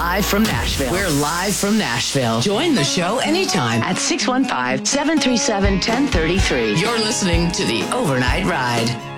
live from Nashville. We're live from Nashville. Join the show anytime at 615-737-1033. You're listening to The Overnight Ride.